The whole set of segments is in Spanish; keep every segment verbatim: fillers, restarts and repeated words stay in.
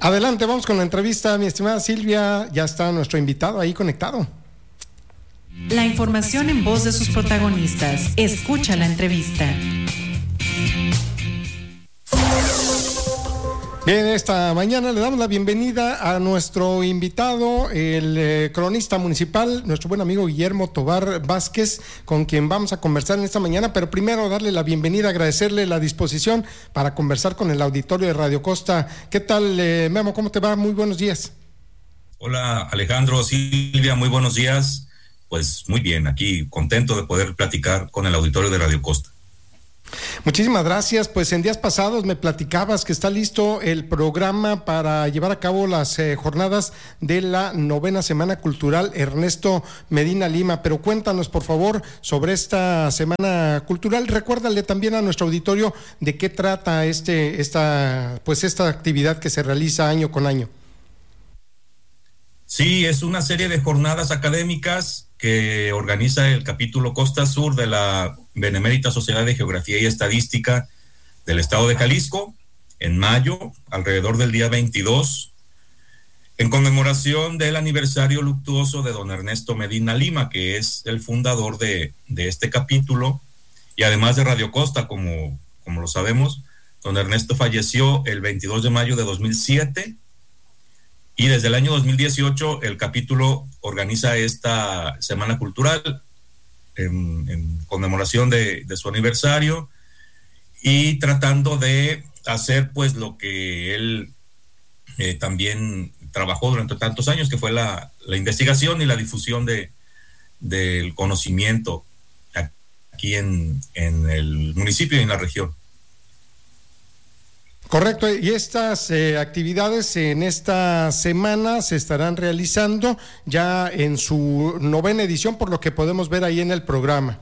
Adelante, vamos con la entrevista, mi estimada Silvia. Ya está nuestro invitado ahí conectado. La información en voz de sus protagonistas. Escucha la entrevista. Bien, esta mañana le damos la bienvenida a nuestro invitado, el eh, cronista municipal, nuestro buen amigo Guillermo Tobar Vázquez, con quien vamos a conversar en esta mañana, pero primero darle la bienvenida, agradecerle la disposición para conversar con el auditorio de Radio Costa. ¿Qué tal, eh, Memo? ¿Cómo te va? Muy buenos días. Hola, Alejandro, Silvia, muy buenos días. Pues muy bien, aquí contento de poder platicar con el auditorio de Radio Costa. Muchísimas gracias. Pues en días pasados me platicabas que está listo el programa para llevar a cabo las eh, jornadas de la novena Semana Cultural Ernesto Medina Lima, pero cuéntanos por favor sobre esta Semana Cultural. Recuérdale también a nuestro auditorio de qué trata este esta pues esta actividad que se realiza año con año. Sí, es una serie de jornadas académicas que organiza el capítulo Costa Sur de la Benemérita Sociedad de Geografía y Estadística del Estado de Jalisco en mayo, alrededor del día veintidós, en conmemoración del aniversario luctuoso de don Ernesto Medina Lima, que es el fundador de, de este capítulo, y además de Radio Costa, como, como lo sabemos. Don Ernesto falleció el veintidós de mayo de dos mil siete, y desde el año dos mil dieciocho el capítulo organiza esta Semana Cultural en, en conmemoración de, de su aniversario y tratando de hacer pues lo que él eh, también trabajó durante tantos años, que fue la, la investigación y la difusión de, del conocimiento aquí en, en el municipio y en la región. Correcto, y estas eh, actividades en esta semana se estarán realizando ya en su novena edición, por lo que podemos ver ahí en el programa.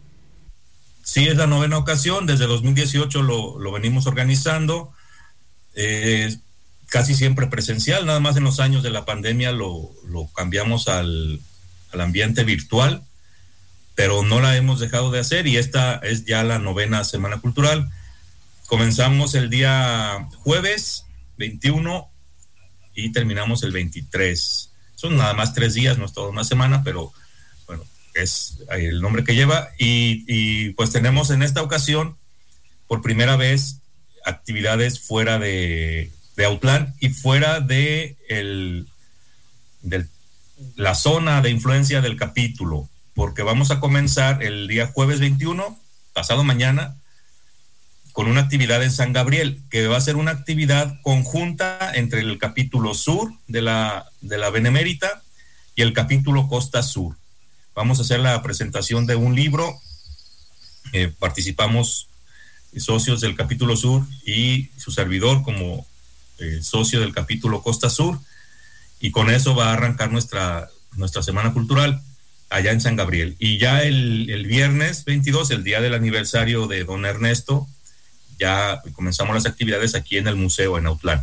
Sí, es la novena ocasión, desde dos mil dieciocho lo, lo venimos organizando, eh, casi siempre presencial, nada más en los años de la pandemia lo, lo cambiamos al, al ambiente virtual, pero no la hemos dejado de hacer y esta es ya la novena Semana Cultural. Comenzamos el día jueves veintiuno y terminamos el veintitrés. Son nada más tres días, no es toda una semana, pero bueno, es el nombre que lleva. Y, y pues tenemos en esta ocasión, por primera vez, actividades fuera de, de Autlán y fuera de el, del, la zona de influencia del capítulo, porque vamos a comenzar el día jueves veintiuno, pasado mañana, con una actividad en San Gabriel, que va a ser una actividad conjunta entre el capítulo sur de la, de la Benemérita y el capítulo Costa Sur. Vamos a hacer la presentación de un libro, eh, participamos socios del capítulo sur y su servidor como eh, socio del capítulo Costa Sur, y con eso va a arrancar nuestra, nuestra Semana Cultural allá en San Gabriel. Y ya el, el viernes veintidós, el día del aniversario de don Ernesto, ya comenzamos las actividades aquí en el museo en Autlán.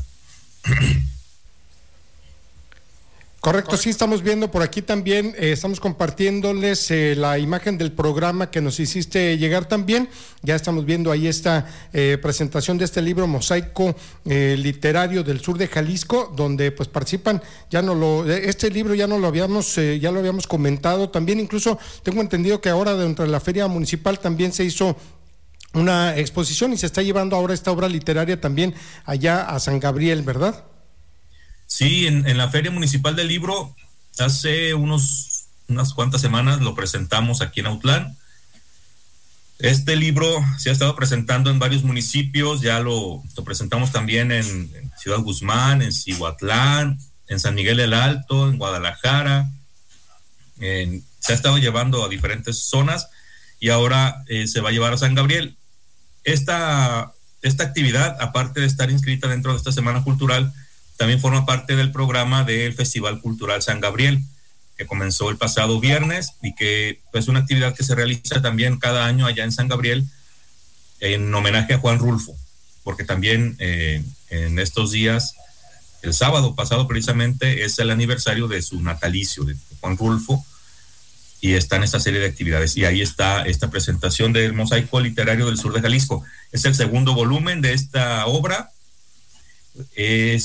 Correcto, sí, estamos viendo por aquí también, eh, estamos compartiéndoles eh, la imagen del programa que nos hiciste llegar también. Ya estamos viendo ahí esta eh, presentación de este libro Mosaico eh, Literario del Sur de Jalisco, donde pues participan, ya no lo, este libro ya no lo habíamos, eh, ya lo habíamos comentado también, incluso tengo entendido que ahora dentro de la feria municipal también se hizo una exposición y se está llevando ahora esta obra literaria también allá a San Gabriel, ¿verdad? Sí, en, en la Feria Municipal del Libro, hace unos, unas cuantas semanas lo presentamos aquí en Autlán. Este libro se ha estado presentando en varios municipios, ya lo, lo presentamos también en, en Ciudad Guzmán, en Cihuatlán, en San Miguel el Alto, en Guadalajara. En, se ha estado llevando a diferentes zonas y ahora eh, se va a llevar a San Gabriel. Esta, esta actividad, aparte de estar inscrita dentro de esta Semana Cultural, también forma parte del programa del Festival Cultural San Gabriel, que comenzó el pasado viernes y que es una actividad que se realiza también cada año allá en San Gabriel en homenaje a Juan Rulfo, porque también eh, en estos días, el sábado pasado precisamente, es el aniversario de su natalicio, de Juan Rulfo, y está en esta serie de actividades. Y ahí está esta presentación del Mosaico Literario del Sur de Jalisco. Es el segundo volumen de esta obra. Es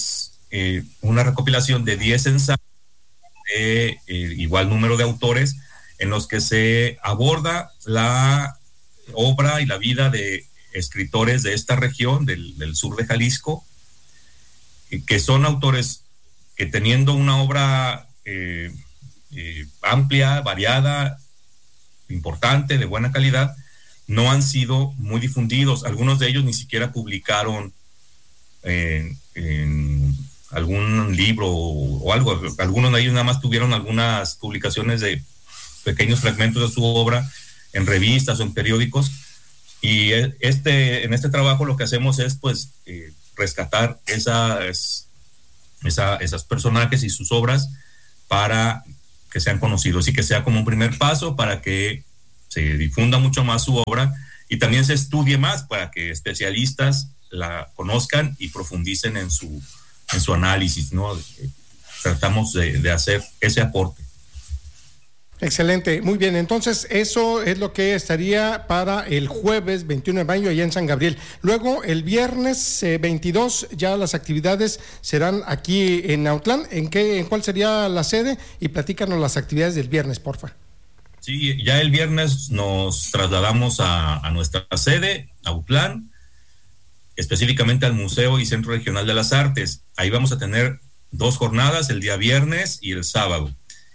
eh, una recopilación de diez ensayos de eh, igual número de autores en los que se aborda la obra y la vida de escritores de esta región, del, del sur de Jalisco, que son autores que teniendo una obra eh, eh, amplia, variada, importante, de buena calidad, no han sido muy difundidos. Algunos de ellos ni siquiera publicaron en, en algún libro o, o algo. Algunos de ellos nada más tuvieron algunas publicaciones de pequeños fragmentos de su obra en revistas o en periódicos. Y este, en este trabajo lo que hacemos es pues eh, rescatar esas, esa, esas personajes y sus obras para que sean conocidos y que sea como un primer paso para que se difunda mucho más su obra y también se estudie más para que especialistas la conozcan y profundicen en su, en su análisis, ¿no? Tratamos de, de hacer ese aporte. Excelente, muy bien, entonces eso es lo que estaría para el jueves veintiuno de mayo allá en San Gabriel. Luego el viernes eh, veintidós ya las actividades serán aquí en Autlán. ¿En qué, en cuál sería la sede? Y platícanos las actividades del viernes, porfa. Sí, ya el viernes nos trasladamos a, a nuestra sede, Autlán, específicamente al Museo y Centro Regional de las Artes. Ahí vamos a tener dos jornadas, el día viernes y el sábado.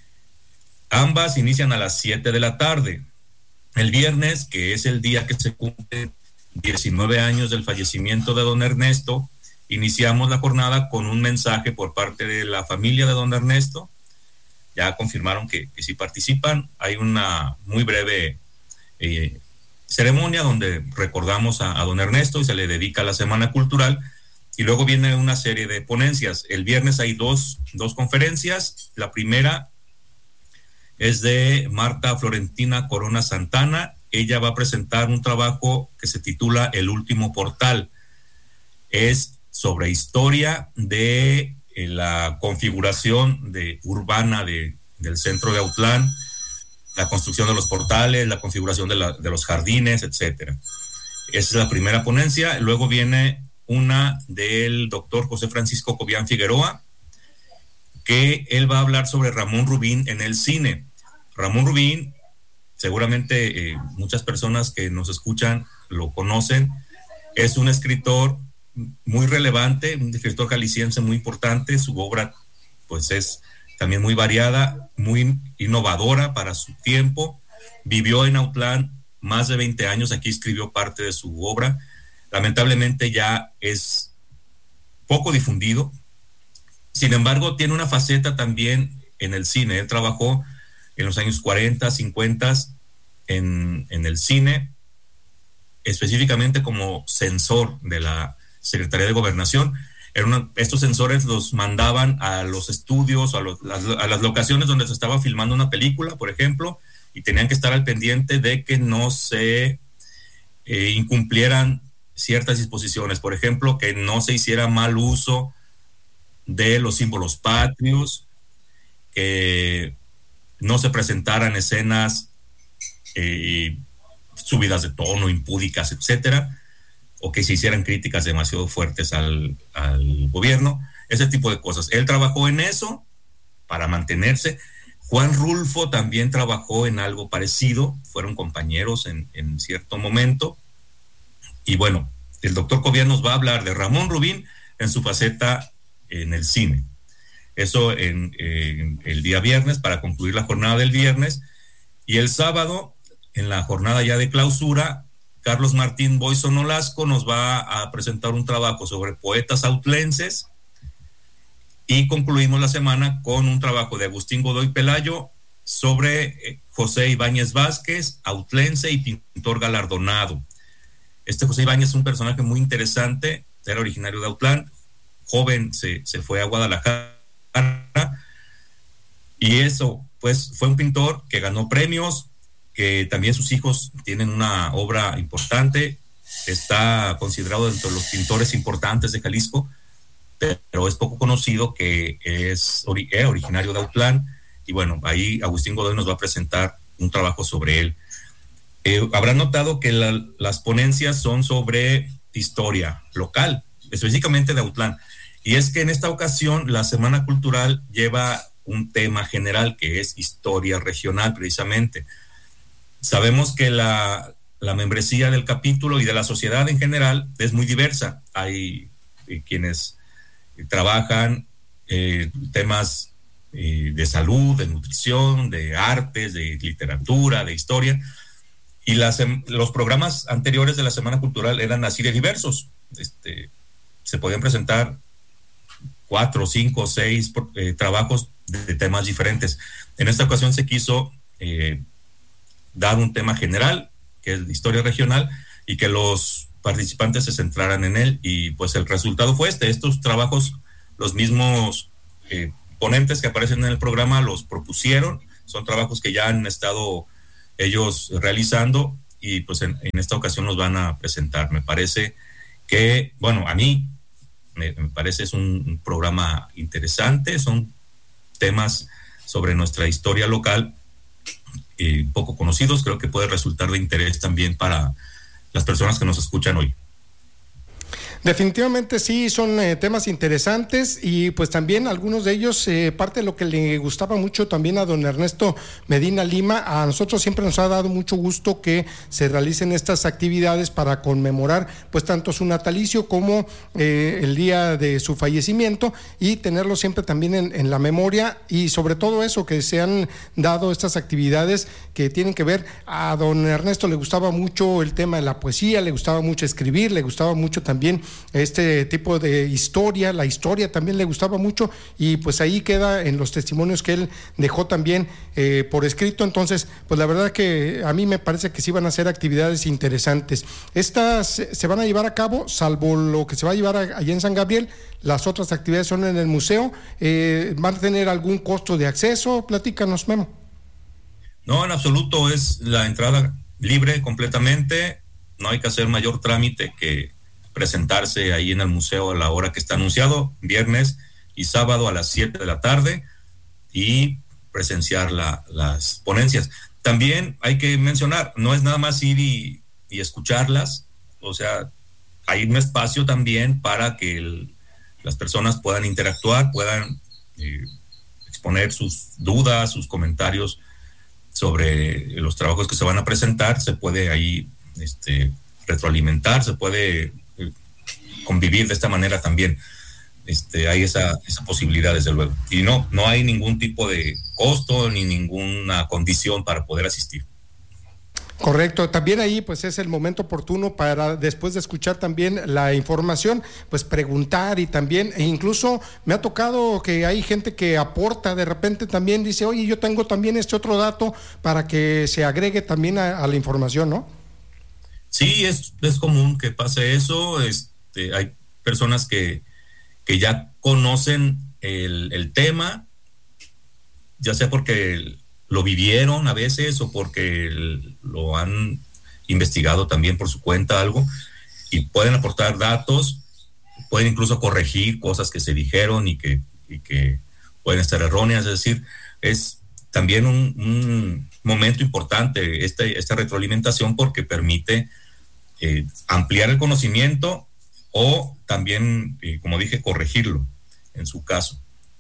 Ambas inician a las siete de la tarde. El viernes, que es el día que se cumplen diecinueve años del fallecimiento de don Ernesto, iniciamos la jornada con un mensaje por parte de la familia de don Ernesto. Ya confirmaron que, que sí participan. Hay una muy breve eh, ceremonia donde recordamos a, a don Ernesto y se le dedica la Semana Cultural. Y luego viene una serie de ponencias. El viernes hay dos, dos conferencias. La primera es de Marta Florentina Corona Santana. Ella va a presentar un trabajo que se titula El Último Portal. Es sobre historia de eh, la configuración de, urbana de, del centro de Autlán, la construcción de los portales, la configuración de, la, de los jardines, etcétera. Esa es la primera ponencia. Luego viene una del doctor José Francisco Cobian Figueroa, que él va a hablar sobre Ramón Rubín en el cine. Ramón Rubín, seguramente eh, muchas personas que nos escuchan lo conocen, es un escritor muy relevante, un escritor jalisciense muy importante. Su obra pues es también muy variada, muy innovadora para su tiempo. Vivió en Autlán más de veinte años, aquí escribió parte de su obra. Lamentablemente ya es poco difundido. Sin embargo, tiene una faceta también en el cine. Él trabajó en los años cuarenta, cincuenta en, en el cine, específicamente como censor de la Secretaría de Gobernación. Era una, estos censores los mandaban a los estudios, a, los, a las locaciones donde se estaba filmando una película, por ejemplo, y tenían que estar al pendiente de que no se eh, incumplieran ciertas disposiciones. Por ejemplo, que no se hiciera mal uso de los símbolos patrios, que no se presentaran escenas eh, subidas de tono, impúdicas, etcétera, o que se hicieran críticas demasiado fuertes al, al gobierno, ese tipo de cosas. Él trabajó en eso para mantenerse. Juan Rulfo también trabajó en algo parecido, fueron compañeros en, en cierto momento. Y bueno, el doctor Cobian nos va a hablar de Ramón Rubín en su faceta en el cine. Eso en, en el día viernes, para concluir la jornada del viernes. Y el sábado, en la jornada ya de clausura, Carlos Martín Boyson Nolasco nos va a presentar un trabajo sobre poetas autlenses. Y concluimos la semana con un trabajo de Agustín Godoy Pelayo sobre José Ibáñez Vázquez, autlense y pintor galardonado. Este José Ibáñez es un personaje muy interesante, era originario de Autlán, joven se, se fue a Guadalajara, y eso, pues fue un pintor que ganó premios, que también sus hijos tienen una obra importante, está considerado dentro de los pintores importantes de Jalisco, pero es poco conocido que es ori- eh, originario de Autlán, y bueno, ahí Agustín Godoy nos va a presentar un trabajo sobre él. Eh, habrán notado que la, las ponencias son sobre historia local, específicamente de Autlán. Y es que en esta ocasión la Semana Cultural lleva un tema general que es historia regional, precisamente. Sabemos que la, la membresía del capítulo y de la sociedad en general es muy diversa. Hay eh, quienes trabajan eh, temas eh, de salud, de nutrición, de artes, de literatura, de historia. Y las, los programas anteriores de la Semana Cultural eran así de diversos. Este, se podían presentar cuatro, cinco, seis eh, trabajos de, de temas diferentes. En esta ocasión se quiso eh, dar un tema general, que es historia regional, y que los participantes se centraran en él, y pues el resultado fue este. Estos trabajos, los mismos eh, ponentes que aparecen en el programa los propusieron, son trabajos que ya han estado ellos realizando, y pues en, en esta ocasión los van a presentar. Me parece que, bueno, a mí me, me parece es un, un programa interesante, son temas sobre nuestra historia local, eh, poco conocidos, creo que puede resultar de interés también para las personas que nos escuchan hoy. Definitivamente sí, son eh, temas interesantes, y pues también algunos de ellos, eh, parte de lo que le gustaba mucho también a don Ernesto Medina Lima, a nosotros siempre nos ha dado mucho gusto que se realicen estas actividades para conmemorar pues tanto su natalicio como eh, el día de su fallecimiento, y tenerlo siempre también en, en la memoria, y sobre todo eso, que se han dado estas actividades que tienen que ver. A don Ernesto le gustaba mucho el tema de la poesía, le gustaba mucho escribir, le gustaba mucho también este tipo de historia, la historia también le gustaba mucho, y pues ahí queda en los testimonios que él dejó también eh, por escrito. Entonces, pues la verdad que a mí me parece que sí van a ser actividades interesantes. Estas se van a llevar a cabo, salvo lo que se va a llevar allá en San Gabriel, las otras actividades son en el museo. Eh, ¿Van a tener algún costo de acceso? Platícanos, Memo. No, en absoluto, es la entrada libre completamente, no hay que hacer mayor trámite que presentarse ahí en el museo a la hora que está anunciado, viernes y sábado a las siete de la tarde, y presenciar la, las ponencias. También hay que mencionar, no es nada más ir y, y escucharlas, o sea, hay un espacio también para que el, las personas puedan interactuar, puedan eh, exponer sus dudas, sus comentarios sobre los trabajos que se van a presentar. Se puede ahí este, retroalimentar, se puede convivir de esta manera también. Este, hay esa, esa posibilidad, desde luego. Y no, no hay ningún tipo de costo ni ninguna condición para poder asistir. Correcto, también ahí pues es el momento oportuno para, después de escuchar también la información, pues preguntar, y también, e incluso me ha tocado que hay gente que aporta, de repente también dice, oye, yo tengo también este otro dato, para que se agregue también a, a la información, ¿no? Sí, es, es común que pase eso. Este, hay personas que, que ya conocen el, el tema, ya sea porque lo vivieron a veces o porque el, lo han investigado también por su cuenta algo, y pueden aportar datos, pueden incluso corregir cosas que se dijeron y que, y que pueden estar erróneas. Es decir, es también un, un momento importante esta, esta retroalimentación, porque permite eh, ampliar el conocimiento o también, eh, como dije, corregirlo en su caso.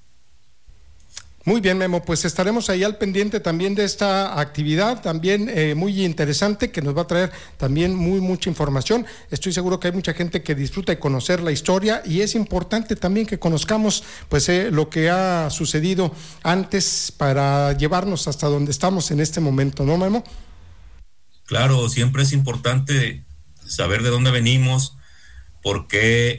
Muy bien, Memo, pues estaremos ahí al pendiente también de esta actividad, también eh, muy interesante, que nos va a traer también muy mucha información. Estoy seguro que hay mucha gente que disfruta de conocer la historia, y es importante también que conozcamos pues eh, lo que ha sucedido antes, para llevarnos hasta donde estamos en este momento, ¿no, Memo? Claro, siempre es importante saber de dónde venimos, por qué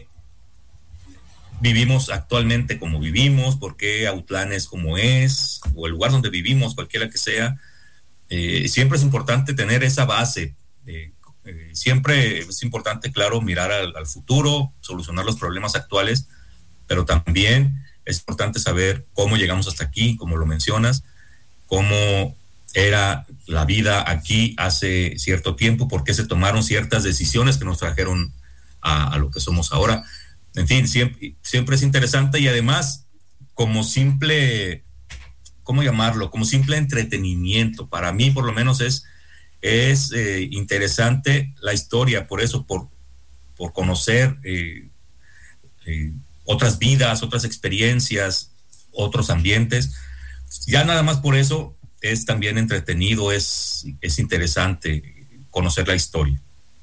vivimos actualmente como vivimos, por qué Autlán es como es, o el lugar donde vivimos, cualquiera que sea. Eh, siempre es importante tener esa base. Eh, eh, siempre es importante, claro, mirar al, al futuro, solucionar los problemas actuales, pero también es importante saber cómo llegamos hasta aquí, como lo mencionas, cómo era la vida aquí hace cierto tiempo, por qué se tomaron ciertas decisiones que nos trajeron a, a lo que somos ahora. En fin, siempre, siempre es interesante, y además como simple, ¿cómo llamarlo? Como simple entretenimiento. Para mí, por lo menos, es, es eh, interesante la historia, por eso, por, por conocer eh, eh, otras vidas, otras experiencias, otros ambientes. Ya nada más por eso es también entretenido, es, es interesante conocer la historia.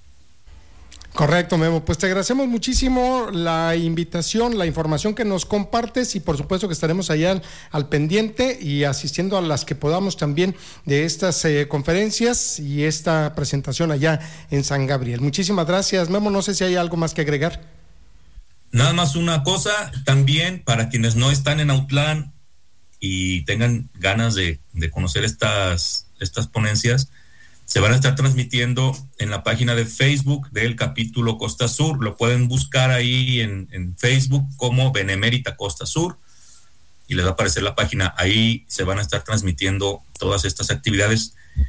Correcto, Memo. Pues te agradecemos muchísimo la invitación, la información que nos compartes y por supuesto que estaremos allá al, al pendiente y asistiendo a las que podamos también de estas eh, conferencias y esta presentación allá en San Gabriel. Muchísimas gracias, Memo. No sé si hay algo más que agregar. Nada más una cosa, también para quienes no están en Autlán y tengan ganas de, de conocer estas, estas ponencias, se van a estar transmitiendo en la página de Facebook del capítulo Costa Sur. Lo pueden buscar ahí en, en Facebook como Benemérita Costa Sur y les va a aparecer la página. Ahí se van a estar transmitiendo todas estas actividades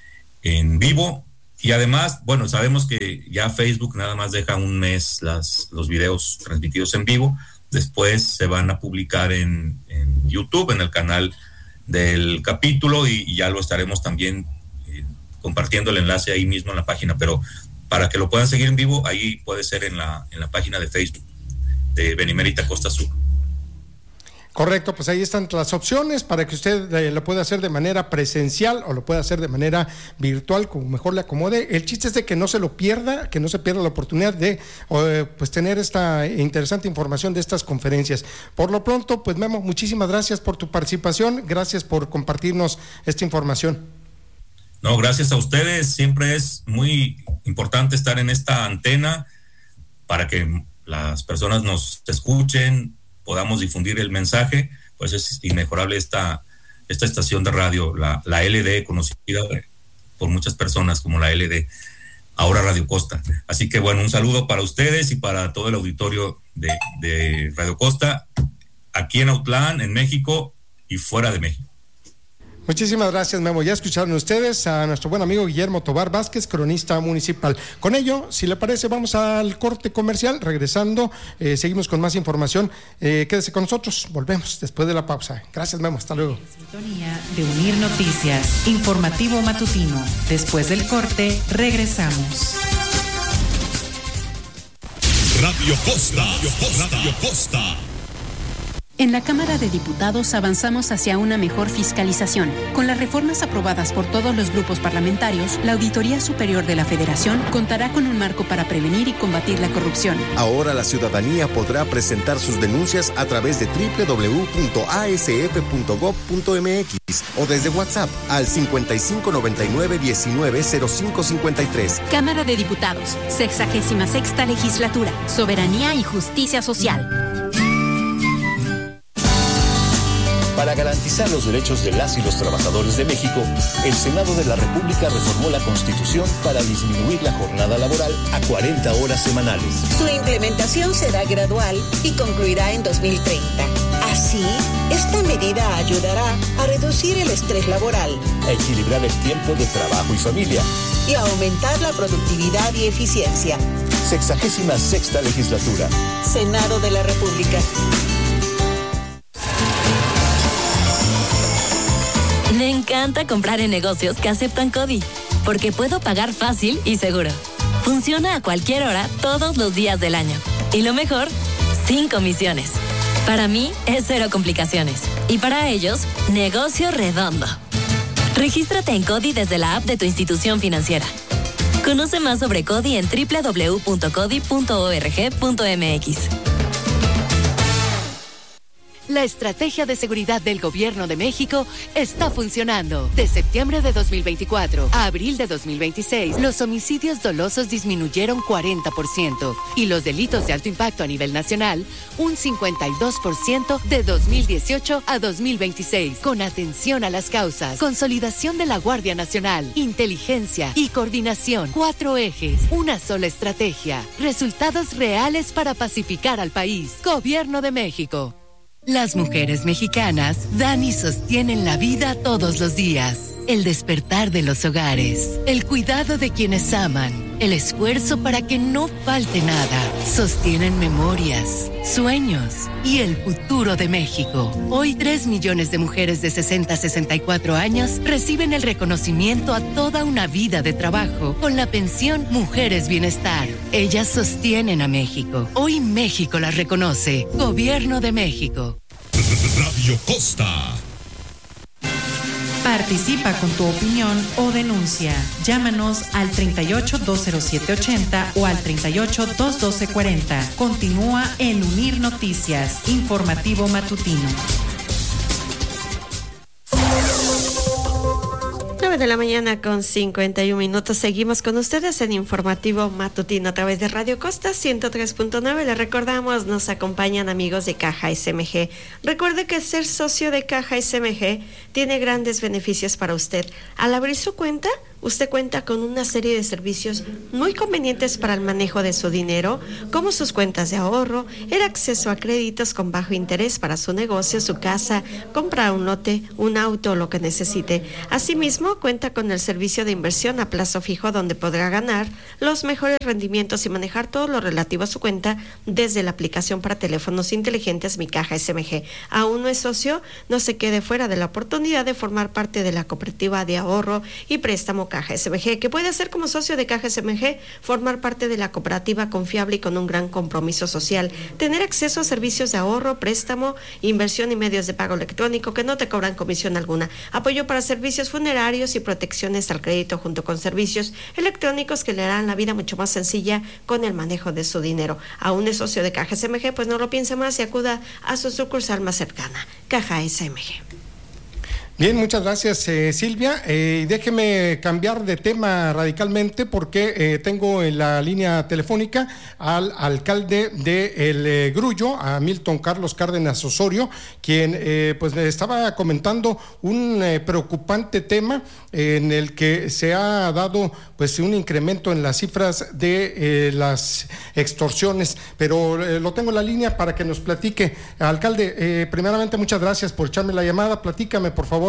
en vivo. Y además, bueno, sabemos que ya Facebook nada más deja un mes las, los videos transmitidos en vivo. Después se van a publicar en, en YouTube, en el canal del capítulo, y, y ya lo estaremos también compartiendo el enlace ahí mismo en la página, pero para que lo puedan seguir en vivo, ahí puede ser en la, en la página de Facebook de Benemérita Costa Sur. Correcto, pues ahí están las opciones para que usted eh, lo pueda hacer de manera presencial o lo pueda hacer de manera virtual, como mejor le acomode. El chiste es de que no se lo pierda, que no se pierda la oportunidad de eh, pues tener esta interesante información de estas conferencias. Por lo pronto, pues Memo, muchísimas gracias por tu participación, gracias por compartirnos esta información. No, gracias a ustedes. Siempre es muy importante estar en esta antena para que las personas nos escuchen, podamos difundir el mensaje. Pues es inmejorable esta, esta estación de radio, la, la L D, conocida por muchas personas como la L D, ahora Radio Costa. Así que bueno, un saludo para ustedes y para todo el auditorio de, de Radio Costa, aquí en Autlán, en México y fuera de México. Muchísimas gracias, Memo. Ya escucharon ustedes a nuestro buen amigo Guillermo Tobar Vázquez, cronista municipal. Con ello, si le parece, vamos al corte comercial. Regresando, eh, seguimos con más información. Eh, quédese con nosotros. Volvemos después de la pausa. Gracias, Memo. Hasta luego. Sintonía de Unir Noticias, informativo matutino. Después del corte, regresamos. Radio Costa, Radio Costa, Radio Costa. En la Cámara de Diputados avanzamos hacia una mejor fiscalización. Con las reformas aprobadas por todos los grupos parlamentarios, la Auditoría Superior de la Federación contará con un marco para prevenir y combatir la corrupción. Ahora la ciudadanía podrá presentar sus denuncias a través de doble u doble u doble u punto a s f punto gob punto m x o desde WhatsApp al cincuenta y cinco noventa y nueve diecinueve cero cinco cincuenta y tres. Cámara de Diputados, sexagésima sexta Legislatura, Soberanía y Justicia Social. Para garantizar los derechos de las y los trabajadores de México, el Senado de la República reformó la Constitución para disminuir la jornada laboral a cuarenta horas semanales. Su implementación será gradual y concluirá en dos mil treinta. Así, esta medida ayudará a reducir el estrés laboral, a equilibrar el tiempo de trabajo y familia y a aumentar la productividad y eficiencia. Sexagésima sexta Legislatura. Senado de la República. Me encanta comprar en negocios que aceptan CODI, porque puedo pagar fácil y seguro. Funciona a cualquier hora, todos los días del año. Y lo mejor, sin comisiones. Para mí, es cero complicaciones. Y para ellos, negocio redondo. Regístrate en CODI desde la app de tu institución financiera. Conoce más sobre CODI en doble u doble u doble u punto codi punto org punto m x. La estrategia de seguridad del Gobierno de México está funcionando. De septiembre de dos mil veinticuatro a abril de dos mil veintiséis, los homicidios dolosos disminuyeron cuarenta por ciento y los delitos de alto impacto a nivel nacional un cincuenta y dos por ciento de dos mil dieciocho a dos mil veintiséis. Con atención a las causas, consolidación de la Guardia Nacional, inteligencia y coordinación. Cuatro ejes, una sola estrategia. Resultados reales para pacificar al país. Gobierno de México. Las mujeres mexicanas dan y sostienen la vida todos los días. El despertar de los hogares, el cuidado de quienes aman, el esfuerzo para que no falte nada. Sostienen memorias, sueños y el futuro de México. Hoy, tres millones de mujeres de sesenta a sesenta y cuatro años reciben el reconocimiento a toda una vida de trabajo con la pensión Mujeres Bienestar. Ellas sostienen a México. Hoy México las reconoce. Gobierno de México. Radio Costa. Participa con tu opinión o denuncia. Llámanos al treinta y ocho, dos cero siete, ochenta o al treinta y ocho, dos doce, cuarenta. Continúa en Unir Noticias, informativo matutino. De la mañana con cincuenta y un minutos. Seguimos con ustedes en Informativo Matutino a través de Radio Costa ciento tres punto nueve. Les recordamos, nos acompañan amigos de Caja S M G. Recuerde que ser socio de Caja S M G tiene grandes beneficios para usted. Al abrir su cuenta, usted cuenta con una serie de servicios muy convenientes para el manejo de su dinero, como sus cuentas de ahorro, el acceso a créditos con bajo interés para su negocio, su casa, comprar un lote, un auto o lo que necesite. Asimismo, cuenta con el servicio de inversión a plazo fijo, donde podrá ganar los mejores rendimientos y manejar todo lo relativo a su cuenta desde la aplicación para teléfonos inteligentes Mi Caja S M G. ¿Aún no es socio? No se quede fuera de la oportunidad de formar parte de la cooperativa de ahorro y préstamo Caja S M G, que puede hacer como socio de Caja S M G, formar parte de la cooperativa confiable y con un gran compromiso social, tener acceso a servicios de ahorro, préstamo, inversión y medios de pago electrónico que no te cobran comisión alguna, apoyo para servicios funerarios y protecciones al crédito, junto con servicios electrónicos que le harán la vida mucho más sencilla con el manejo de su dinero. ¿Aún es socio de Caja S M G? Pues no lo piense más y acuda a su sucursal más cercana. Caja S M G. Bien, muchas gracias, eh, Silvia. Eh, déjeme cambiar de tema radicalmente porque eh, tengo en la línea telefónica al alcalde de El eh, Grullo, a Milton Carlos Cárdenas Osorio, quien eh, pues le estaba comentando un eh, preocupante tema eh, en el que se ha dado pues un incremento en las cifras de eh, las extorsiones, pero eh, lo tengo en la línea para que nos platique. Alcalde, eh, primeramente muchas gracias por echarme la llamada, platícame por favor.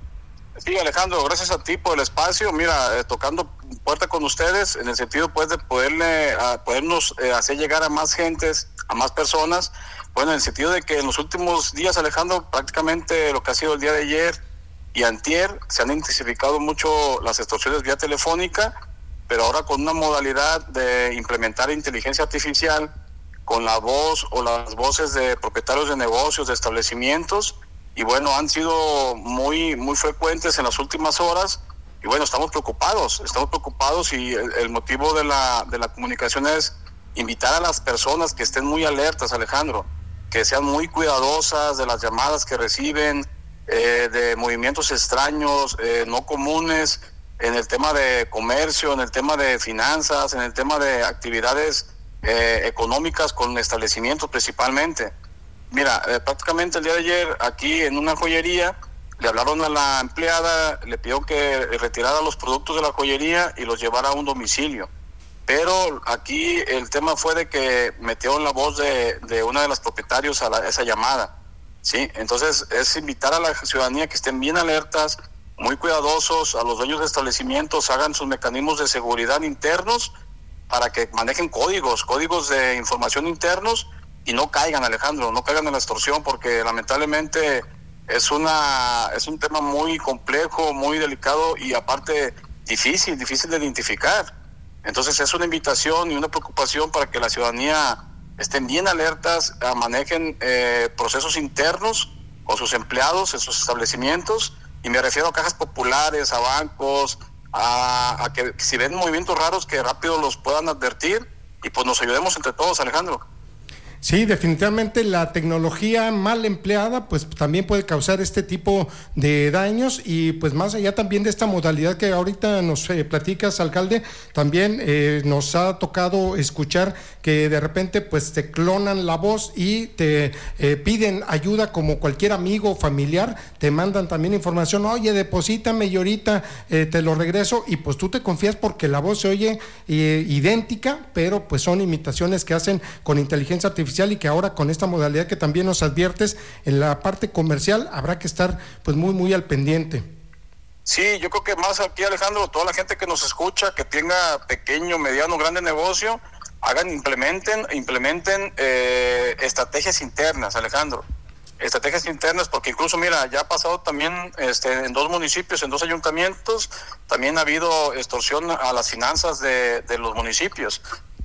Sí, Alejandro, gracias a ti por el espacio. Mira, eh, tocando puerta con ustedes en el sentido pues de poderle a podernos eh, hacer llegar a más gentes, a más personas. Bueno, en el sentido de que en los últimos días, Alejandro, prácticamente lo que ha sido el día de ayer y antier, se han intensificado mucho las extorsiones vía telefónica, pero ahora con una modalidad de implementar inteligencia artificial con la voz o las voces de propietarios de negocios, de establecimientos. Y bueno, han sido muy muy frecuentes en las últimas horas y bueno, estamos preocupados, estamos preocupados y el, el motivo de la de la comunicación es invitar a las personas que estén muy alertas, Alejandro, que sean muy cuidadosas de las llamadas que reciben, eh, de movimientos extraños, eh, no comunes, en el tema de comercio, en el tema de finanzas, en el tema de actividades eh, económicas con establecimientos principalmente. Mira, eh, prácticamente el día de ayer aquí en una joyería le hablaron a la empleada, le pidió que retirara los productos de la joyería y los llevara a un domicilio. Pero aquí el tema fue de que metió la voz de, de una de las propietarios a, la, a esa llamada, ¿sí? Entonces es invitar a la ciudadanía que estén bien alertas, muy cuidadosos, a los dueños de establecimientos, hagan sus mecanismos de seguridad internos para que manejen códigos, códigos de información internos, y no caigan, Alejandro, no caigan en la extorsión, porque lamentablemente es una es un tema muy complejo, muy delicado y aparte difícil, difícil de identificar. Entonces es una invitación y una preocupación para que la ciudadanía estén bien alertas, a manejen eh, procesos internos con sus empleados en sus establecimientos, y me refiero a cajas populares, a bancos, a, a que si ven movimientos raros que rápido los puedan advertir y pues nos ayudemos entre todos, Alejandro. Sí, definitivamente la tecnología mal empleada pues también puede causar este tipo de daños, y pues más allá también de esta modalidad que ahorita nos eh, platicas, alcalde, también eh, nos ha tocado escuchar que de repente pues te clonan la voz y te eh, piden ayuda, como cualquier amigo o familiar, te mandan también información, oye, deposítame y ahorita eh, te lo regreso, y pues tú te confías porque la voz se oye eh, idéntica, pero pues son imitaciones que hacen con inteligencia artificial, y que ahora con esta modalidad que también nos adviertes en la parte comercial habrá que estar pues muy muy al pendiente. Sí, yo creo que más aquí, Alejandro, toda la gente que nos escucha, que tenga pequeño, mediano, grande negocio, hagan, implementen, implementen eh, estrategias internas, Alejandro, estrategias internas, porque incluso mira, ya ha pasado también este, en dos municipios, en dos ayuntamientos, también ha habido extorsión a las finanzas de, de los municipios.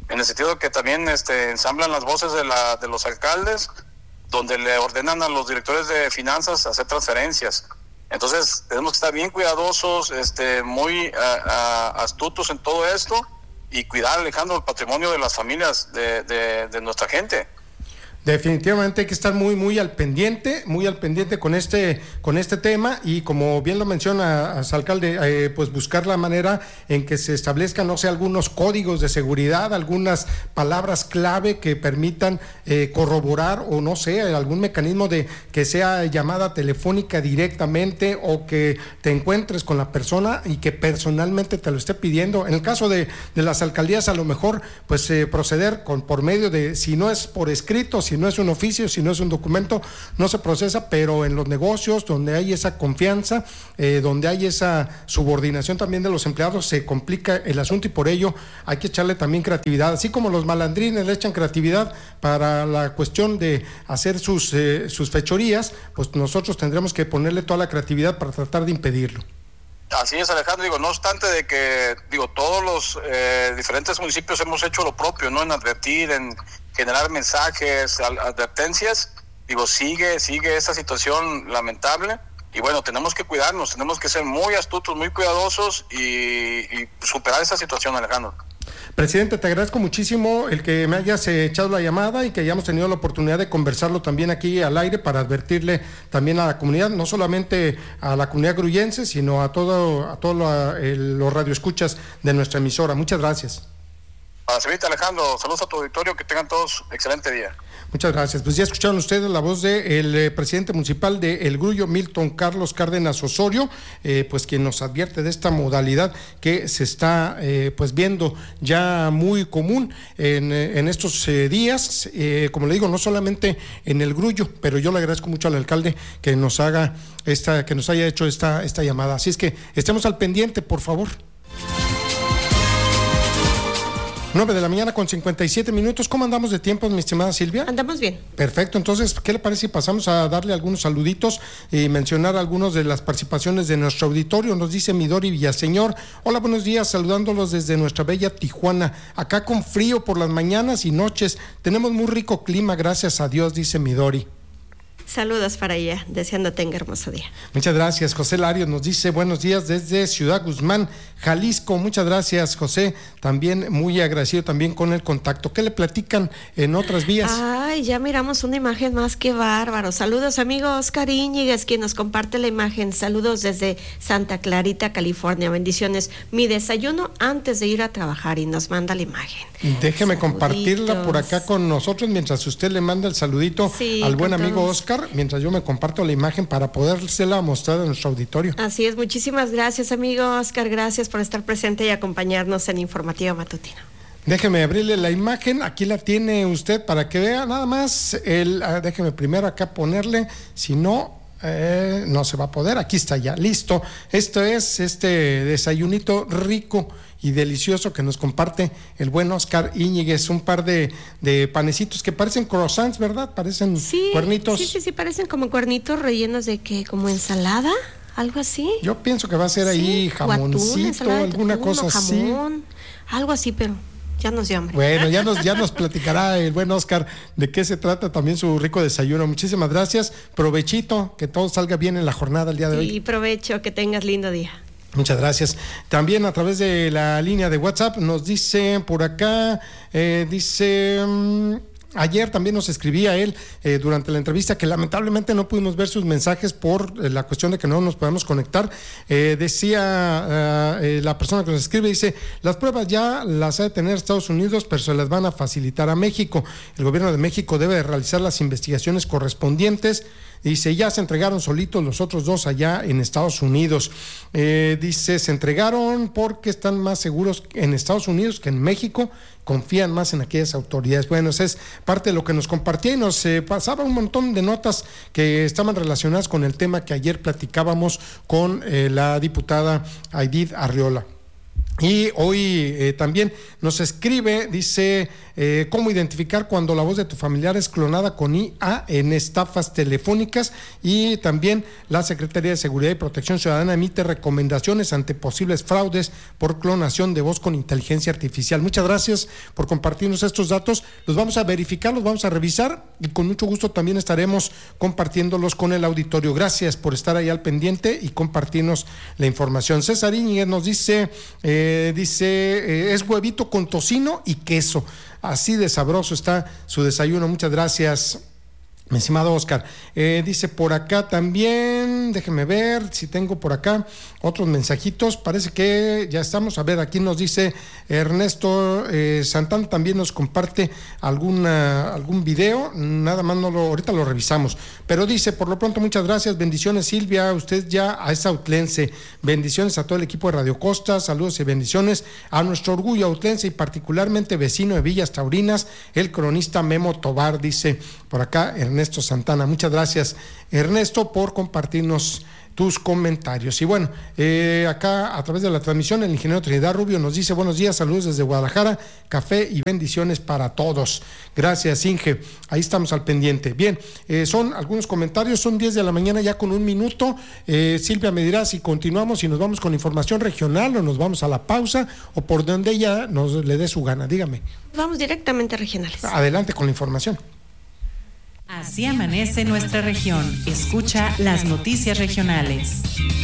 en el sentido de que también este, ensamblan las voces de, la, de los alcaldes, donde le ordenan a los directores de finanzas hacer transferencias. Entonces tenemos que estar bien cuidadosos, este, muy a, a, astutos en todo esto y cuidar, Alejandro, el patrimonio de las familias de, de, de nuestra gente. Definitivamente hay que estar muy muy al pendiente, muy al pendiente con este con este tema y como bien lo menciona su alcalde, eh, pues buscar la manera en que se establezcan, no sé, algunos códigos de seguridad, algunas palabras clave que permitan eh, corroborar o no sé, algún mecanismo de que sea llamada telefónica directamente o que te encuentres con la persona y que personalmente te lo esté pidiendo. En el caso de, de las alcaldías, a lo mejor pues eh, proceder con por medio de, si no es por escrito, si no es un oficio, si no es un documento, no se procesa, pero en los negocios donde hay esa confianza, eh, donde hay esa subordinación también de los empleados, se complica el asunto y por ello hay que echarle también creatividad, así como los malandrines le echan creatividad para la cuestión de hacer sus, eh, sus fechorías, pues nosotros tendremos que ponerle toda la creatividad para tratar de impedirlo. Así es, Alejandro, digo, no obstante de que, digo, todos los eh, diferentes municipios hemos hecho lo propio, ¿no? En advertir, en generar mensajes, advertencias, digo, sigue, sigue esa situación lamentable y bueno, tenemos que cuidarnos, tenemos que ser muy astutos, muy cuidadosos y, y superar esa situación, Alejandro. Presidente, te agradezco muchísimo el que me hayas eh, echado la llamada y que hayamos tenido la oportunidad de conversarlo también aquí al aire para advertirle también a la comunidad, no solamente a la comunidad gruyense, sino a todo a todos lo, los radioescuchas de nuestra emisora. Muchas gracias. Para servirte, Alejandro, saludos a tu auditorio, que tengan todos excelente día. Muchas gracias. Pues ya escucharon ustedes la voz del de eh, presidente municipal de El Grullo, Milton Carlos Cárdenas Osorio, eh, pues quien nos advierte de esta modalidad que se está eh, pues viendo ya muy común en, en estos eh, días, eh, como le digo, no solamente en El Grullo, pero yo le agradezco mucho al alcalde que nos haga esta, que nos haya hecho esta, esta llamada. Así es que estemos al pendiente, por favor. nueve de la mañana con cincuenta y siete minutos. ¿Cómo andamos de tiempo, mi estimada Silvia? Andamos bien. Perfecto. Entonces, ¿qué le parece si pasamos a darle algunos saluditos y mencionar algunos de las participaciones de nuestro auditorio? Nos dice Midori Villaseñor. Hola, buenos días, saludándolos desde nuestra bella Tijuana. Acá con frío por las mañanas y noches. Tenemos muy rico clima, gracias a Dios, dice Midori. Saludos para ella, deseando tenga hermoso día. Muchas gracias. José Larios nos dice buenos días desde Ciudad Guzmán, Jalisco. Muchas gracias, José. También muy agradecido también con el contacto. ¿Qué le platican en otras vías? Ay, ya miramos una imagen más que bárbaro. Saludos, amigo Oscar Íñiguez, quien nos comparte la imagen. Saludos desde Santa Clarita, California. Bendiciones. Mi desayuno antes de ir a trabajar y nos manda la imagen. Déjeme Saluditos. Compartirla por acá con nosotros mientras usted le manda el saludito sí, al buen amigo todos. Oscar, mientras yo me comparto la imagen para podérsela mostrar a nuestro auditorio. Así es, muchísimas gracias, amigo Oscar, gracias por estar presente y acompañarnos en Informativo Matutino. Déjeme abrirle la imagen, aquí la tiene usted para que vea nada más, el, ah, déjeme primero acá ponerle, si no, eh, no se va a poder, aquí está ya, listo. Esto es este desayunito rico y delicioso que nos comparte el buen Oscar Íñiguez, un par de, de panecitos que parecen croissants, ¿verdad? Parecen sí, cuernitos. Sí, sí, sí, parecen como cuernitos rellenos de que, como ensalada, algo así. Yo pienso que va a ser sí, ahí jamoncito, atún, alguna atún, cosa así. Jamón, algo así, pero ya nos dio hambre. Bueno, ya nos, ya nos platicará el buen Oscar de qué se trata también su rico desayuno. Muchísimas gracias, provechito, que todo salga bien en la jornada el día de sí, hoy. Y provecho, que tengas lindo día. Muchas gracias. También a través de la línea de WhatsApp nos dice por acá, eh, dice... Um, ayer también nos escribía él eh, durante la entrevista que lamentablemente no pudimos ver sus mensajes por eh, la cuestión de que no nos podemos conectar. Eh, decía uh, eh, la persona que nos escribe, dice, las pruebas ya las ha de tener Estados Unidos, pero se las van a facilitar a México. El gobierno de México debe de realizar las investigaciones correspondientes. Dice, ya se entregaron solitos los otros dos allá en Estados Unidos. Eh, dice, se entregaron porque están más seguros en Estados Unidos que en México, confían más en aquellas autoridades. Bueno, esa es parte de lo que nos compartía y nos eh, pasaba un montón de notas que estaban relacionadas con el tema que ayer platicábamos con eh, la diputada Aidid Arriola. Y hoy eh, también nos escribe, dice eh, cómo identificar cuando la voz de tu familiar es clonada con I A en estafas telefónicas, y también la Secretaría de Seguridad y Protección Ciudadana emite recomendaciones ante posibles fraudes por clonación de voz con inteligencia artificial. Muchas gracias por compartirnos estos datos, los vamos a verificar, los vamos a revisar y con mucho gusto también estaremos compartiéndolos con el auditorio. Gracias por estar ahí al pendiente y compartirnos la información. César Íñiguez nos dice, eh, dice, eh, es huevito con tocino y queso. Así de sabroso está su desayuno. Muchas gracias, mi estimado Oscar. Eh, dice por acá también, déjeme ver si tengo por acá otros mensajitos. Parece que ya estamos. A ver, aquí nos dice Ernesto eh, Santana, también nos comparte alguna, algún video. Nada más, no lo, ahorita lo revisamos. Pero dice, por lo pronto, muchas gracias. Bendiciones, Silvia. Usted ya es autlense. Bendiciones a todo el equipo de Radio Costa. Saludos y bendiciones a nuestro orgullo autlense y particularmente vecino de Villas Taurinas, el cronista Memo Tobar, dice por acá Ernesto Santana. Muchas gracias, Ernesto, por compartirnos tus comentarios. Y bueno, eh, acá a través de la transmisión el ingeniero Trinidad Rubio nos dice buenos días, saludos desde Guadalajara, café y bendiciones para todos. Gracias, Inge, ahí estamos al pendiente. Bien, eh, son algunos comentarios, son diez de la mañana ya con un minuto. eh, Silvia me dirá si continuamos y nos vamos con información regional o nos vamos a la pausa o por donde ella nos le dé su gana. Dígame. Vamos directamente a regionales. Adelante con la información. Así amanece nuestra región. Escucha las noticias regionales.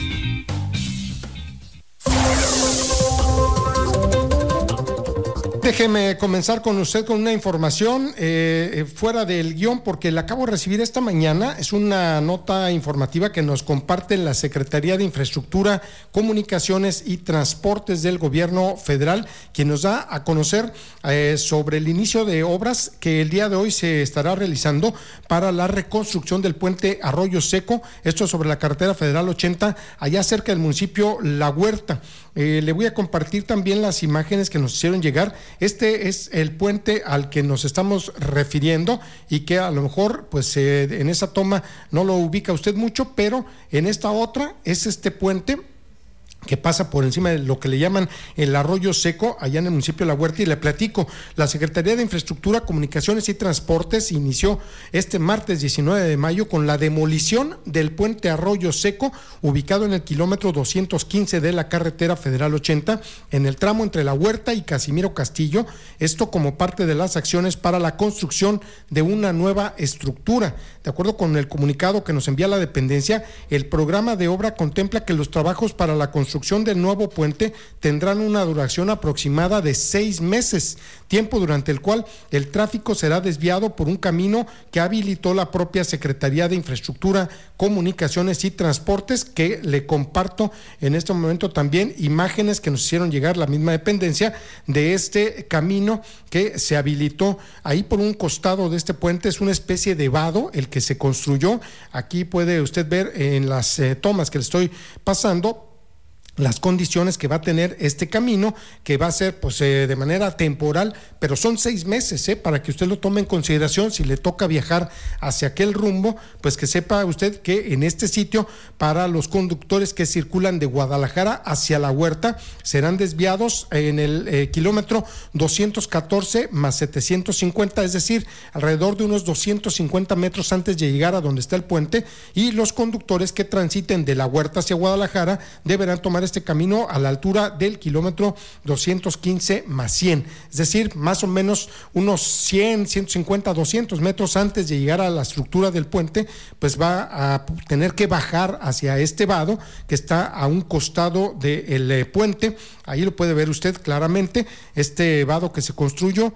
Déjeme comenzar con usted con una información eh, fuera del guión, porque la acabo de recibir esta mañana. Es una nota informativa que nos comparte la Secretaría de Infraestructura, Comunicaciones y Transportes del Gobierno Federal, quien nos da a conocer eh, sobre el inicio de obras que el día de hoy se estará realizando para la reconstrucción del puente Arroyo Seco, esto sobre la carretera federal ochenta, allá cerca del municipio La Huerta. Eh, le voy a compartir también las imágenes que nos hicieron llegar. Este es el puente al que nos estamos refiriendo y que a lo mejor pues eh, en esa toma no lo ubica usted mucho, pero en esta otra es este puente que pasa por encima de lo que le llaman el Arroyo Seco, allá en el municipio de La Huerta, y le platico, la Secretaría de Infraestructura, Comunicaciones y Transportes inició este martes diecinueve de mayo con la demolición del puente Arroyo Seco, ubicado en el kilómetro doscientos quince de la carretera federal ochenta, en el tramo entre La Huerta y Casimiro Castillo, esto como parte de las acciones para la construcción de una nueva estructura. De acuerdo con el comunicado que nos envía la dependencia, el programa de obra contempla que los trabajos para la construcción del nuevo puente tendrán una duración aproximada de seis meses, tiempo durante el cual el tráfico será desviado por un camino que habilitó la propia Secretaría de Infraestructura, Comunicaciones y Transportes, que le comparto en este momento también imágenes que nos hicieron llegar la misma dependencia de este camino que se habilitó ahí por un costado de este puente. Es una especie de vado el que se construyó. Aquí puede usted ver en las eh, tomas que le estoy pasando las condiciones que va a tener este camino, que va a ser pues eh, de manera temporal, pero son seis meses, eh, para que usted lo tome en consideración. Si le toca viajar hacia aquel rumbo, pues que sepa usted que en este sitio, para los conductores que circulan de Guadalajara hacia La Huerta, serán desviados en el eh, kilómetro doscientos catorce más setecientos cincuenta, es decir, alrededor de unos doscientos cincuenta metros antes de llegar a donde está el puente, y los conductores que transiten de La Huerta hacia Guadalajara deberán tomar este camino a la altura del kilómetro doscientos quince más cien, es decir, más o menos unos cien, ciento cincuenta, doscientos metros antes de llegar a la estructura del puente, pues va a tener que bajar hacia este vado que está a un costado del eh, puente. Ahí lo puede ver usted claramente, este vado que se construyó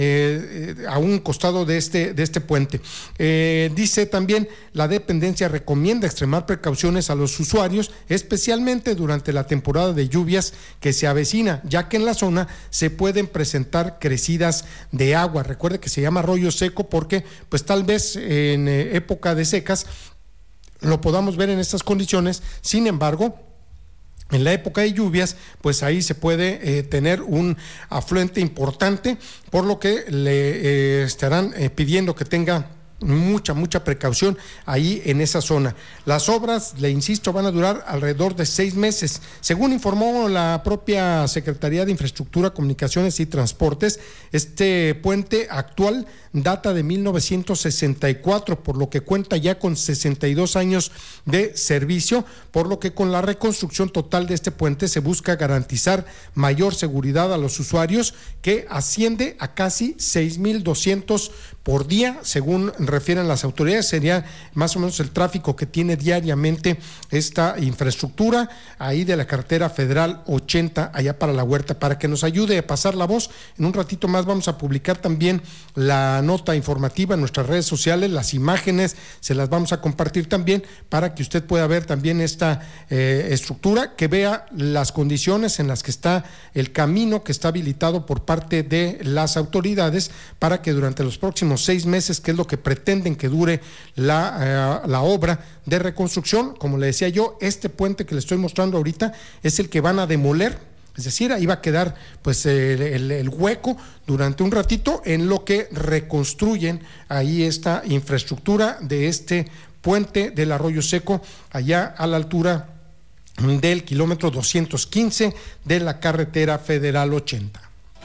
eh, eh, a un costado de este, de este puente. Eh, dice también, la dependencia recomienda extremar precauciones a los usuarios, especialmente durante la temporada de lluvias que se avecina, ya que en la zona se pueden presentar crecidas de agua. Recuerde que se llama arroyo seco porque pues tal vez en eh, época de secas lo podamos ver en estas condiciones. Sin embargo, en la época de lluvias, pues ahí se puede eh, tener un afluente importante, por lo que le eh, estarán eh, pidiendo que tenga mucha, mucha precaución ahí en esa zona. Las obras, le insisto, van a durar alrededor de seis meses. Según informó la propia Secretaría de Infraestructura, Comunicaciones y Transportes, este puente actual data de mil novecientos sesenta y cuatro, por lo que cuenta ya con sesenta y dos años de servicio, por lo que con la reconstrucción total de este puente se busca garantizar mayor seguridad a los usuarios, que asciende a casi seis mil doscientos por día, según refieren las autoridades. Sería más o menos el tráfico que tiene diariamente esta infraestructura ahí de la carretera federal ochenta, allá para la Huerta. Para que nos ayude a pasar la voz, en un ratito más vamos a publicar también la nota informativa en nuestras redes sociales, las imágenes se las vamos a compartir también para que usted pueda ver también esta eh, estructura, que vea las condiciones en las que está el camino que está habilitado por parte de las autoridades, para que durante los próximos seis meses, que es lo que pretenden que dure la, eh, la obra de reconstrucción, como le decía yo, este puente que le estoy mostrando ahorita es el que van a demoler. Es decir, ahí va a quedar pues el, el, el hueco durante un ratito en lo que reconstruyen ahí esta infraestructura de este puente del Arroyo Seco, allá a la altura del kilómetro doscientos quince de la carretera federal ochenta.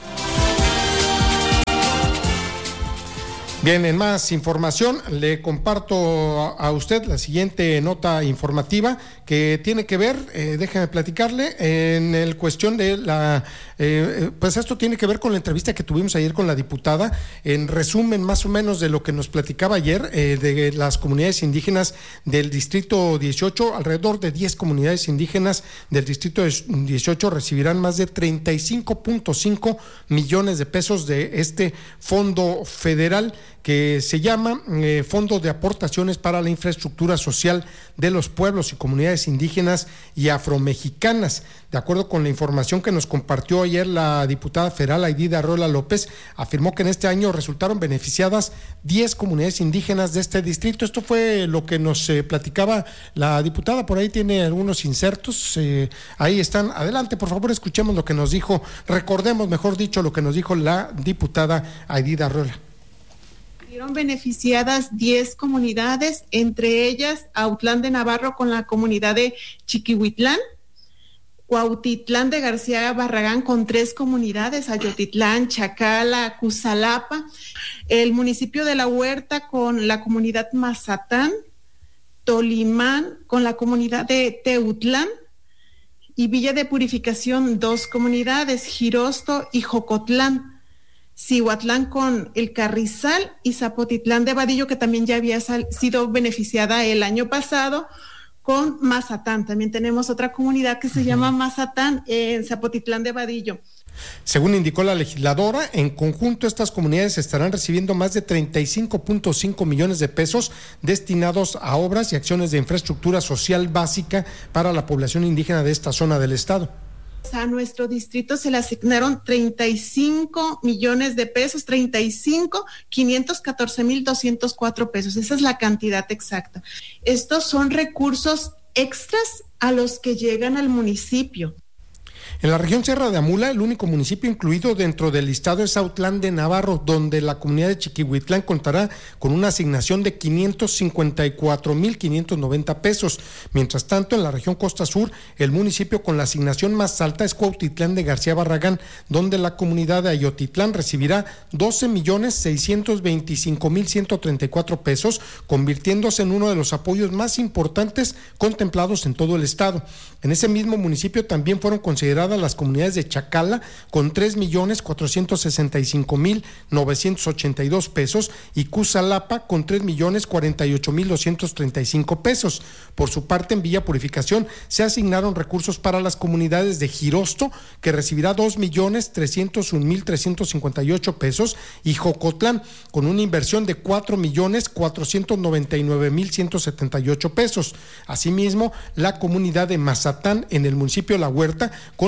Bien, en más información le comparto a usted la siguiente nota informativa que tiene que ver, eh, déjeme platicarle, en el cuestión de la, eh, pues esto tiene que ver con la entrevista que tuvimos ayer con la diputada. En resumen, más o menos de lo que nos platicaba ayer, eh, de las comunidades indígenas del distrito dieciocho, alrededor de diez comunidades indígenas del distrito dieciocho recibirán más de treinta y cinco punto cinco millones de pesos de este fondo federal que se llama eh, Fondo de Aportaciones para la Infraestructura Social de los Pueblos y Comunidades Indígenas y Afromexicanas. De acuerdo con la información que nos compartió ayer la diputada federal Aidida Arreola López, afirmó que en este año resultaron beneficiadas diez comunidades indígenas de este distrito. Esto fue lo que nos eh, platicaba la diputada. Por ahí tiene algunos insertos, eh, ahí están. Adelante, por favor, escuchemos lo que nos dijo, recordemos, mejor dicho, lo que nos dijo la diputada Aidida Arreola. Fueron beneficiadas diez comunidades, entre ellas Autlán de Navarro con la comunidad de Chiquihuitlán, Cuautitlán de García Barragán con tres comunidades, Ayotitlán, Chacala, Cusalapa, el municipio de La Huerta con la comunidad Mazatán, Tolimán con la comunidad de Teutlán y Villa de Purificación, dos comunidades, Jirosto y Jocotlán. Cihuatlán con el Carrizal y Zapotitlán de Vadillo, que también ya había sal, sido beneficiada el año pasado, con Mazatán. También tenemos otra comunidad que se uh-huh. llama Mazatán en Zapotitlán de Vadillo. Según indicó la legisladora, en conjunto estas comunidades estarán recibiendo más de treinta y cinco punto cinco millones de pesos destinados a obras y acciones de infraestructura social básica para la población indígena de esta zona del estado. A nuestro distrito se le asignaron treinta y cinco millones de pesos, treinta y cinco, quinientos catorce mil doscientos cuatro pesos. Esa es la cantidad exacta. Estos son recursos extras a los que llegan al municipio. En la región Sierra de Amula, el único municipio incluido dentro del listado es Autlán de Navarro, donde la comunidad de Chiquihuitlán contará con una asignación de quinientos cincuenta y cuatro mil quinientos noventa pesos. Mientras tanto, en la región Costa Sur, el municipio con la asignación más alta es Cuautitlán de García Barragán, donde la comunidad de Ayotitlán recibirá doce millones seiscientos veinticinco mil ciento treinta y cuatro pesos, convirtiéndose en uno de los apoyos más importantes contemplados en todo el estado. En ese mismo municipio también fueron consideradas las comunidades de Chacala con tres millones cuatrocientos sesenta y cinco mil novecientos ochenta y dos pesos y Cusalapa con tres millones cuarenta y ocho mil doscientos treinta y cinco pesos. Por su parte, en Villa Purificación se asignaron recursos para las comunidades de Jirosto, que recibirá dos millones trescientos un mil trescientos cincuenta y ocho pesos, y Jocotlán con una inversión de cuatro millones cuatrocientos noventa y nueve mil ciento setenta y ocho pesos. Asimismo, la comunidad de Mazatán en el municipio de La Huerta con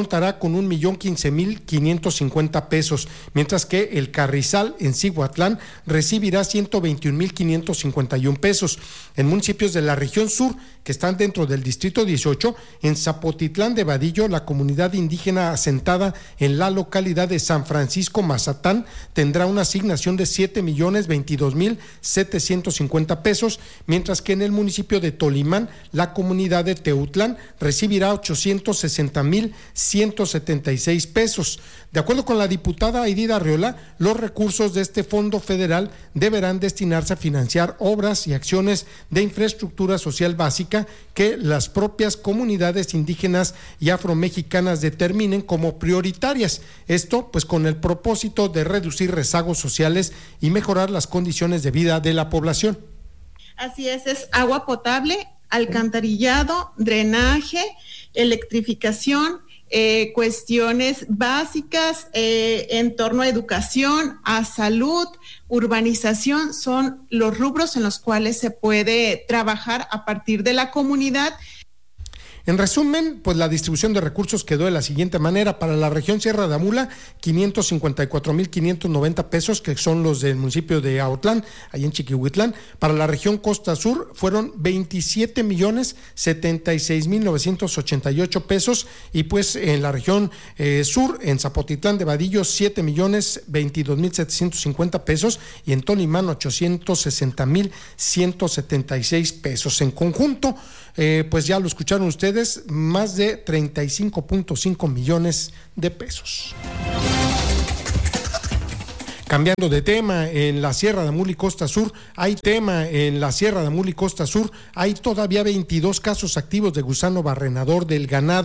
contará con un millón quince mil quinientos cincuenta pesos, mientras que el Carrizal en Cihuatlán recibirá ciento veintiún mil quinientos cincuenta y un pesos. En municipios de la región sur, que están dentro del distrito dieciocho, en Zapotitlán de Vadillo, la comunidad indígena asentada en la localidad de San Francisco Mazatán tendrá una asignación de siete millones veintidós mil setecientos cincuenta pesos, mientras que en el municipio de Tolimán, la comunidad de Teutlán recibirá ochocientos sesenta mil ciento setenta y seis pesos. De acuerdo con la diputada Aidida Arriola, los recursos de este fondo federal deberán destinarse a financiar obras y acciones de infraestructura social básica que las propias comunidades indígenas y afromexicanas determinen como prioritarias. Esto, pues, con el propósito de reducir rezagos sociales y mejorar las condiciones de vida de la población. Así es, es agua potable, alcantarillado, drenaje, electrificación, eh, cuestiones básicas eh, en torno a educación, a salud, urbanización, son los rubros en los cuales se puede trabajar a partir de la comunidad. En resumen, pues la distribución de recursos quedó de la siguiente manera: para la región Sierra de Amula, quinientos cincuenta y cuatro mil quinientos noventa pesos, que son los del municipio de Aotlán, ahí en Chiquihuitlán. Para la región Costa Sur fueron veintisiete millones setenta y seis mil novecientos ochenta y ocho pesos, y pues en la región eh, sur, en Zapotitlán de Vadillo, siete millones veintidós mil setecientos cincuenta pesos, y en Tolimán ochocientos sesenta mil ciento setenta y seis pesos. En conjunto, eh, pues ya lo escucharon ustedes, más de treinta y cinco punto cinco millones de pesos. Cambiando de tema, en la Sierra de Amula y Costa Sur, hay tema en la Sierra de Amula y Costa Sur, hay todavía veintidós casos activos de gusano barrenador del ganado.